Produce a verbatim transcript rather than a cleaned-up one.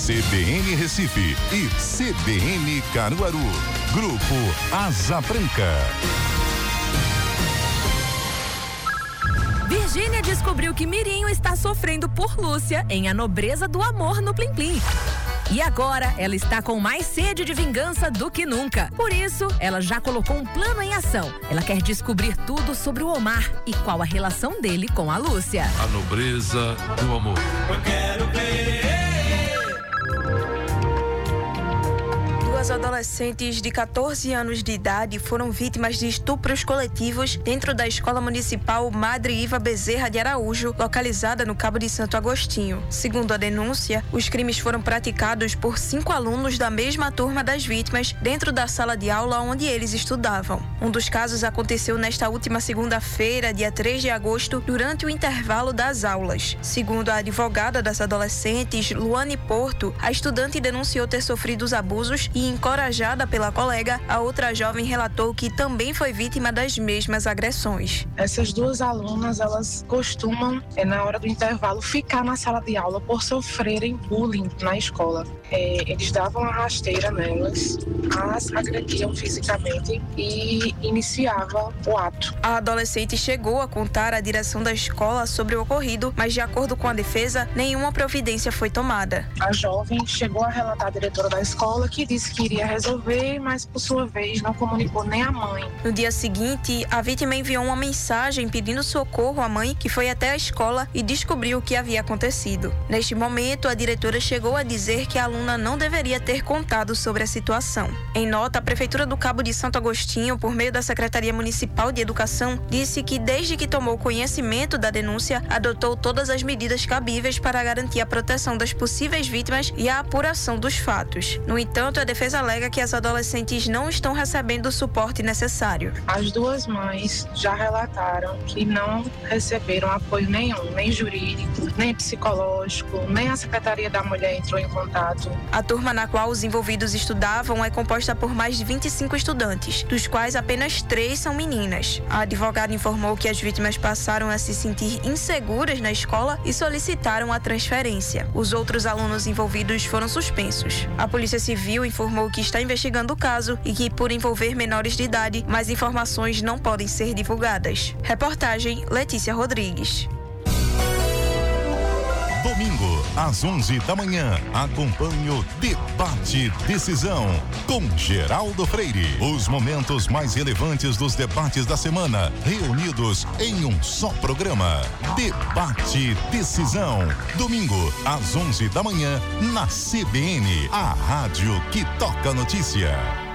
C B N Recife e C B N Caruaru. Grupo Asa Branca. Virgínia descobriu que Mirinho está sofrendo por Lúcia em A Nobreza do Amor no Plim Plim. E agora ela está com mais sede de vingança do que nunca. Por isso, ela já colocou um plano em ação. Ela quer descobrir tudo sobre o Omar e qual a relação dele com a Lúcia. A Nobreza do Amor. Eu quero ver. Duas adolescentes de quatorze anos de idade foram vítimas de estupros coletivos dentro da Escola Municipal Madre Iva Bezerra de Araújo, localizada no Cabo de Santo Agostinho. Segundo a denúncia, os crimes foram praticados por cinco alunos da mesma turma das vítimas dentro da sala de aula onde eles estudavam. Um dos casos aconteceu nesta última segunda-feira, dia três de agosto, durante o intervalo das aulas. Segundo a advogada das adolescentes, Luane Porto, a estudante denunciou ter sofrido os abusos e, encorajada pela colega, a outra jovem relatou que também foi vítima das mesmas agressões. Essas duas alunas, elas costumam, é, na hora do intervalo, ficar na sala de aula por sofrerem bullying na escola. É, eles davam a rasteira nelas, as agrediam fisicamente e iniciavam o ato. A adolescente chegou a contar à direção da escola sobre o ocorrido, mas, de acordo com a defesa, nenhuma providência foi tomada. A jovem chegou a relatar à diretora da escola, que disse que iria resolver, mas, por sua vez, não comunicou nem à mãe. No dia seguinte, a vítima enviou uma mensagem pedindo socorro à mãe, que foi até a escola e descobriu o que havia acontecido. Neste momento, a diretora chegou a dizer que a aluna não deveria ter contado sobre a situação. Em nota, a Prefeitura do Cabo de Santo Agostinho, por meio da Secretaria Municipal de Educação, disse que, desde que tomou conhecimento da denúncia, adotou todas as medidas cabíveis para garantir a proteção das possíveis vítimas e a apuração dos fatos. No entanto, a defesa alega que as adolescentes não estão recebendo o suporte necessário. As duas mães já relataram que não receberam apoio nenhum, nem jurídico, nem psicológico, nem a Secretaria da Mulher entrou em contato. A turma na qual os envolvidos estudavam é composta por mais de vinte e cinco estudantes, dos quais apenas três são meninas. A advogada informou que as vítimas passaram a se sentir inseguras na escola e solicitaram a transferência. Os outros alunos envolvidos foram suspensos. A Polícia Civil informou que está investigando o caso e que, por envolver menores de idade, mais informações não podem ser divulgadas. Reportagem Letícia Rodrigues. Domingo, às onze da manhã, acompanhe o Debate Decisão com Geraldo Freire. Os momentos mais relevantes dos debates da semana, reunidos em um só programa. Debate Decisão. Domingo, às onze da manhã, na C B N, a rádio que toca notícia.